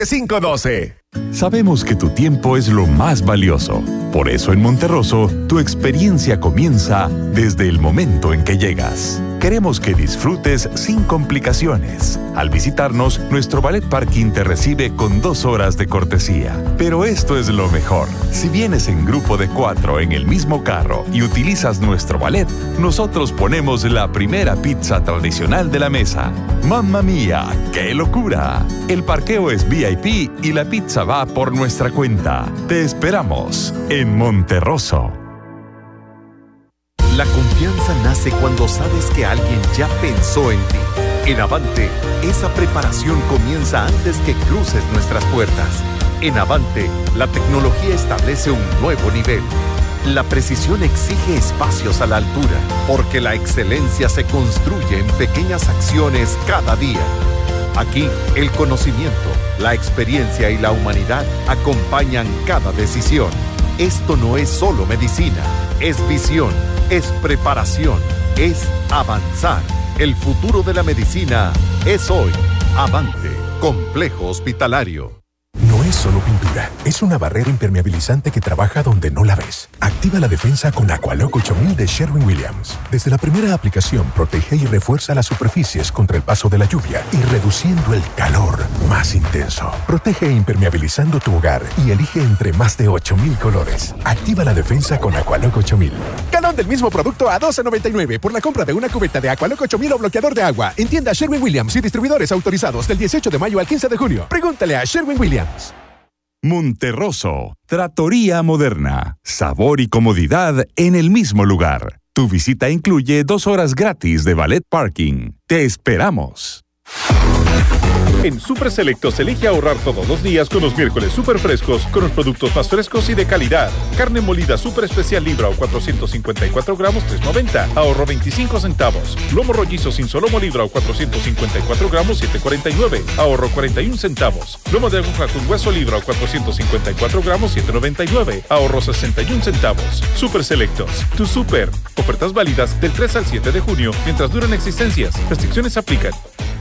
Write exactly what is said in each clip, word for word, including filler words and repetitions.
cinco doce. Sabemos que tu tiempo es lo más valioso. Por eso en Monterroso, tu experiencia comienza desde el momento en que llegas. Queremos que disfrutes sin complicaciones. Al visitarnos, nuestro ballet parking te recibe con dos horas de cortesía. Pero esto es lo mejor. Si vienes en grupo de cuatro en el mismo carro y utilizas nuestro ballet, nosotros ponemos la primera pizza tradicional de la mesa. ¡Mamma mía! ¡Qué locura! El parqueo es V I P y la pizza va por nuestra cuenta. Te esperamos en Monterroso. La confianza nace cuando sabes que alguien ya pensó en ti. En Avante, esa preparación comienza antes que cruces nuestras puertas. En Avante, la tecnología establece un nuevo nivel. La precisión exige espacios a la altura, porque la excelencia se construye en pequeñas acciones cada día. Aquí, el conocimiento, la experiencia y la humanidad acompañan cada decisión. Esto no es solo medicina, es visión, es preparación, es avanzar. El futuro de la medicina es hoy. Avante, Complejo Hospitalario. No es solo pintura, es una barrera impermeabilizante que trabaja donde no la ves. Activa la defensa con Aqualock ocho mil de Sherwin-Williams. Desde la primera aplicación, protege y refuerza las superficies contra el paso de la lluvia y reduciendo el calor más intenso. Protege impermeabilizando tu hogar y elige entre más de ocho mil colores. Activa la defensa con Aqualock ocho mil. Galón del mismo producto a doce noventa y nueve por la compra de una cubeta de Aqualock ocho mil o bloqueador de agua. En tiendas Sherwin-Williams y distribuidores autorizados del dieciocho de mayo al quince de junio. Pregúntale a Sherwin-Williams. Monterroso, Trattoria Moderna, sabor y comodidad en el mismo lugar. Tu visita incluye dos horas gratis de valet parking. Te esperamos. En Super Selectos elige ahorrar todos los días con los miércoles super frescos, con los productos más frescos y de calidad. Carne molida super especial libra o cuatrocientos cincuenta y cuatro gramos, tres noventa, ahorro veinticinco centavos. Lomo rollizo sin solomo libra o cuatrocientos cincuenta y cuatro gramos, siete cuarenta y nueve, ahorro cuarenta y un centavos. Lomo de aguja con hueso libra o cuatrocientos cincuenta y cuatro gramos, siete noventa y nueve, ahorro sesenta y un centavos. Super Selectos, tu super. Ofertas válidas del tres al siete de junio mientras duran existencias. Restricciones aplican.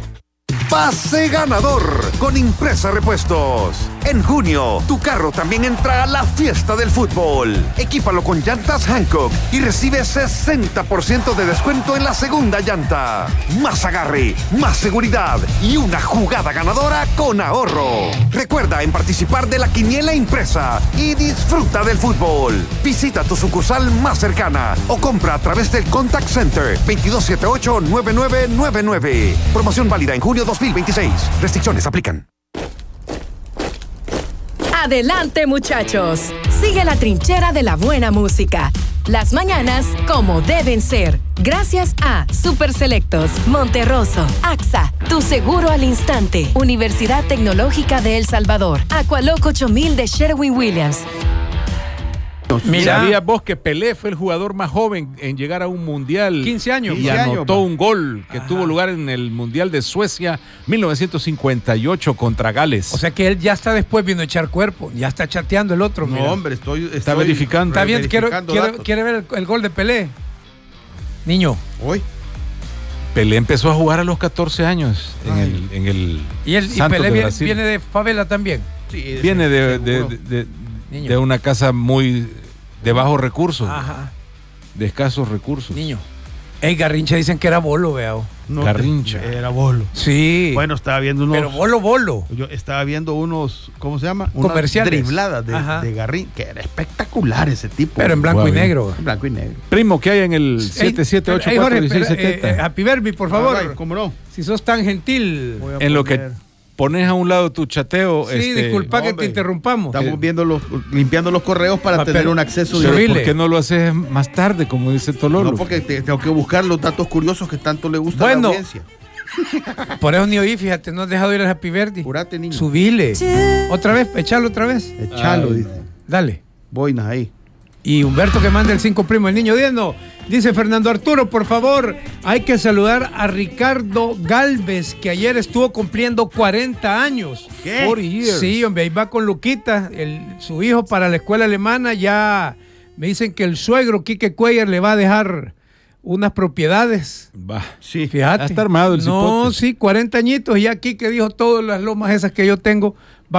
Pase ganador con Impresa Repuestos. En junio, tu carro también entra a la fiesta del fútbol. Equípalo con llantas Hankook y recibe sesenta por ciento de descuento en la segunda llanta. Más agarre, más seguridad y una jugada ganadora con ahorro. Recuerda en participar de la quiniela impresa y disfruta del fútbol. Visita tu sucursal más cercana o compra a través del Contact Center veintidós setenta y ocho, noventa y nueve noventa y nueve. Promoción válida en junio dos mil veintiséis. Restricciones aplican. Adelante, muchachos. Sigue la trinchera de la buena música. Las mañanas como deben ser. Gracias a Super Selectos, Monterroso, A X A, tu seguro al instante, Universidad Tecnológica de El Salvador, Aqualock ocho mil de Sherwin-Williams. Mira, ¿sabías vos que Pelé fue el jugador más joven en llegar a un mundial? quince años. Y anotó un gol que Ajá. tuvo lugar en el Mundial de Suecia mil novecientos cincuenta y ocho contra Gales. O sea que él ya está después viendo echar cuerpo, ya está chateando el otro. No, mira. hombre, estoy, estoy está verificando. Está bien, quiero, quiero, quiere ver el, el gol de Pelé. Niño. Hoy. Pelé empezó a jugar a los catorce años en el, en el y, el, y Pelé viene, viene de favela también. Sí, viene de, de, de, de, de, de una casa muy de bajos recursos. Ajá. De escasos recursos. Niño. Ey, Garrincha dicen que era bolo, veo. No, Garrincha. Era bolo. Sí. Bueno, estaba viendo unos... Pero bolo, bolo. Yo estaba viendo unos, ¿cómo se llama? Unas comerciales. Dribladas de, de Garrincha, que era espectacular ese tipo. Pero en blanco wow, y negro. En blanco y negro. Primo, ¿qué hay en el siete siete ocho cuatro seis siete siete? Eh, eh, Happy Verbi, por favor. Ay, ¿cómo no? Si sos tan gentil. En poner... lo que... pones a un lado tu chateo. Sí, este, disculpa no, que te interrumpamos. Estamos viendo los, limpiando los correos para Papel. tener un acceso directo. ¿Por qué no lo haces más tarde, como dice Tololo? No, porque te, tengo que buscar los datos curiosos que tanto le gusta bueno, a la audiencia. Por eso ni oí, fíjate, no has dejado ir al Happy Verdi. Curate, niño. Subile. Otra vez, echalo otra vez. Echalo, Ay, dice. Dale. Boinas ahí. Y Humberto que manda el cinco primo, el niño Diendo. Dice Fernando Arturo, por favor, hay que saludar a Ricardo Galvez, que ayer estuvo cumpliendo cuarenta años. ¿Qué? cuarenta years. Sí, hombre, ahí va con Luquita, el, su hijo para la escuela alemana. Ya me dicen que el suegro Quique Cuellar le va a dejar unas propiedades. Va. Sí, fíjate. Ya está armado el No, cipote. sí, cuarenta añitos y aquí que dijo todas las lomas esas que yo tengo.